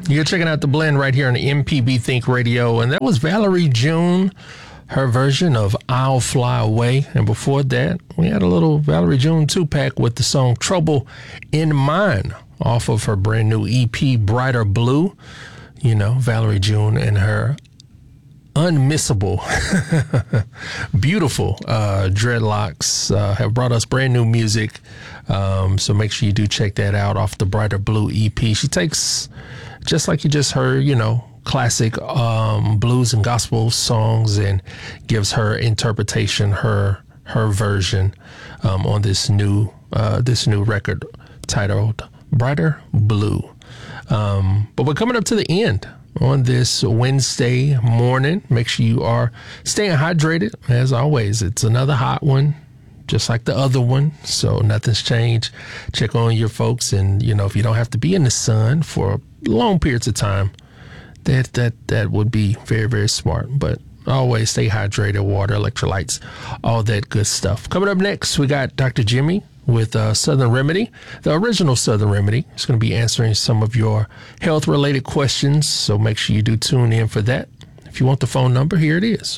You're checking out The Blend right here on MPB Think Radio, and that was Valerie June, her version of I'll Fly Away. And before that, we had a little Valerie June 2-pack with the song Trouble in Mind off of her brand new EP, Brighter Blue. You know, Valerie June and her unmissable, beautiful dreadlocks have brought us brand new music. So make sure you do check that out off the Brighter Blue EP. She takes, just like you just heard, you know, classic blues and gospel songs and gives her interpretation, her version on this new record titled Brighter Blue. But we're coming up to the end on this Wednesday morning. Make sure you are staying hydrated. As always, it's another hot one, just like the other one. So nothing's changed. Check on your folks. And, you know, if you don't have to be in the sun for long periods of time, that would be very, very smart. But always stay hydrated, water, electrolytes, all that good stuff. Coming up next, we got Dr. Jimmy with Southern Remedy, the original Southern Remedy. He's going to be answering some of your health-related questions, so make sure you do tune in for that. If you want the phone number, here it is,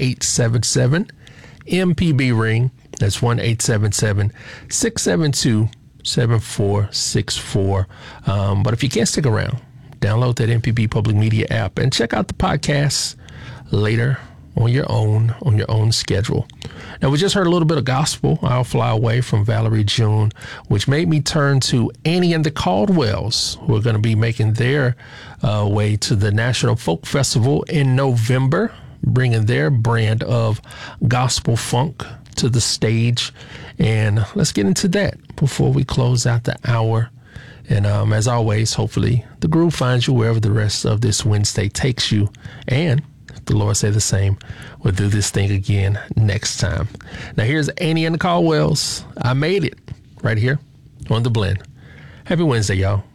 1-877-MPB-RING. That's 1-877-672-7464. But if you can't stick around, download that MPB Public Media app and check out the podcast later on your own schedule. Now, we just heard a little bit of gospel, I'll Fly Away, from Valerie June, which made me turn to Annie and the Caldwells, who are going to be making their way to the National Folk Festival in November, bringing their brand of gospel funk to the stage. And let's get into that before we close out the hour. And as always, hopefully the groove finds you wherever the rest of this Wednesday takes you. And the Lord say the same, we'll do this thing again next time. Now here's Annie and the Caldwells. I Made It, right here on The Blend. Happy Wednesday, y'all.